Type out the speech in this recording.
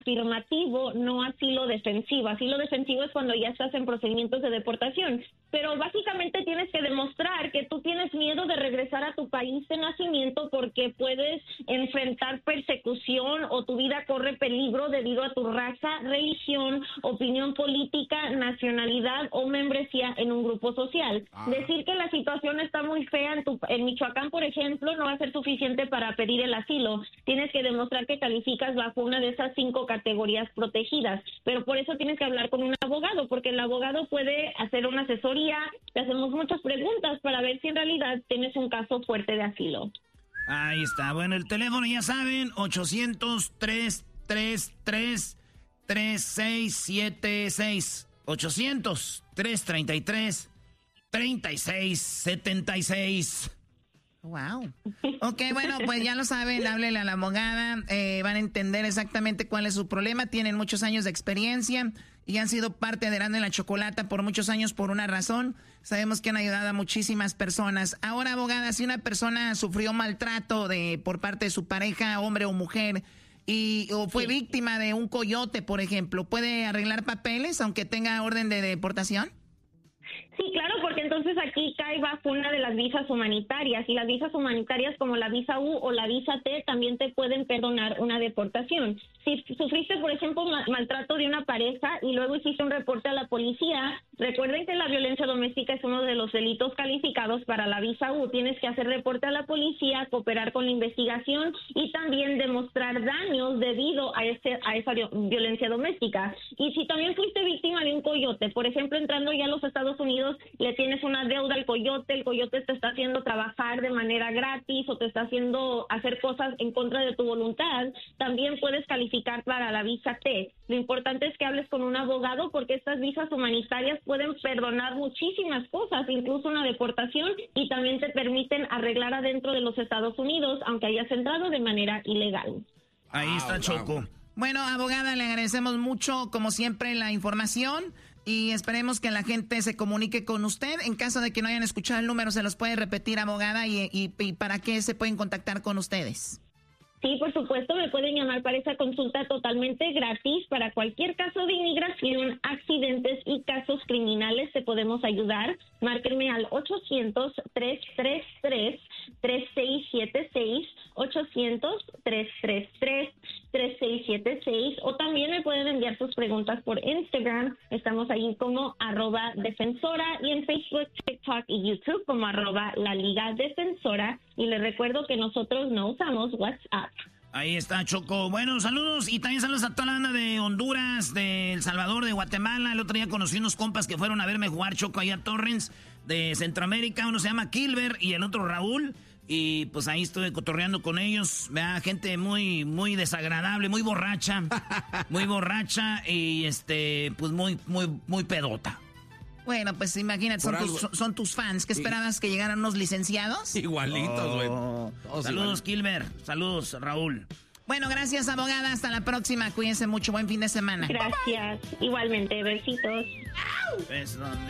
afirmativo, no asilo defensivo. Asilo defensivo es cuando ya estás en procedimientos de deportación. Pero básicamente tienes que demostrar que tú tienes miedo de regresar a tu país de nacimiento porque puedes enfrentar persecución o tu vida corre peligro debido a tu raza, religión, opinión política, nacionalidad o membresía en un grupo social. Decir que la situación está muy fea en Michoacán, por ejemplo, no va a ser suficiente para pedir el asilo. Tienes que demostrar que calificas bajo una de esas 5 categorías protegidas. Pero por eso tienes que hablar con un abogado, porque el abogado puede hacer una asesoría. Te hacemos muchas preguntas para ver si en realidad tienes un caso fuerte de asilo. Ahí está. Bueno, el teléfono ya saben, 800-333-3676. 800-333-3676. Wow. Ok, bueno, pues ya lo saben, háblele a la abogada, van a entender exactamente cuál es su problema, tienen muchos años de experiencia y han sido parte de Erasmo y la Chocolata por muchos años por una razón. Sabemos que han ayudado a muchísimas personas. Ahora, abogada, si una persona sufrió maltrato por parte de su pareja, hombre o mujer, o fue víctima de un coyote, por ejemplo, ¿puede arreglar papeles aunque tenga orden de deportación? Sí, claro, porque entonces aquí cae bajo una de las visas humanitarias, y las visas humanitarias como la visa U o la visa T también te pueden perdonar una deportación. Si sufriste, por ejemplo, maltrato de una pareja y luego hiciste un reporte a la policía, recuerden que la violencia doméstica es uno de los delitos calificados para la visa U. Tienes que hacer reporte a la policía, cooperar con la investigación y también demostrar daños debido a esa violencia doméstica. Y si también fuiste víctima de un coyote, por ejemplo, entrando ya a los Estados Unidos, le tienes una deuda al coyote, el coyote te está haciendo trabajar de manera gratis o te está haciendo hacer cosas en contra de tu voluntad, también puedes calificar para la visa T. Lo importante es que hables con un abogado porque estas visas humanitarias pueden perdonar muchísimas cosas, incluso una deportación, y también te permiten arreglar adentro de los Estados Unidos, aunque hayas entrado de manera ilegal. Ahí está, Choco. Bueno, abogada, le agradecemos mucho, como siempre, la información y esperemos que la gente se comunique con usted. En caso de que no hayan escuchado el número, ¿se los puede repetir, abogada? ¿Y para qué se pueden contactar con ustedes? Sí, por supuesto, me pueden llamar para esa consulta totalmente gratis. Para cualquier caso de inmigración, accidentes y casos criminales te podemos ayudar. Márquenme al 800-333-3676, 800-333-3676, o también me pueden enviar sus preguntas por Instagram. Estamos ahí como @defensora y en Facebook, TikTok y YouTube como @la Liga Defensora. Y les recuerdo que nosotros no usamos WhatsApp. Ahí está, Choco. Bueno, saludos y también saludos a toda la banda de Honduras, de El Salvador, de Guatemala. El otro día conocí unos compas que fueron a verme jugar, Choco, allá a Torrens, de Centroamérica. Uno se llama Kilber y el otro Raúl. Y pues ahí estuve cotorreando con ellos. Vea, gente muy, muy desagradable, muy borracha. Muy borracha y pues muy, muy, muy pedota. Bueno, pues imagínate, son tus fans. ¿Qué esperabas, que llegaran unos licenciados? Igualitos, güey. Saludos, Kilber. Saludos, Raúl. Bueno, gracias, abogada. Hasta la próxima. Cuídense mucho. Buen fin de semana. Gracias. Igualmente. Besitos. Besos.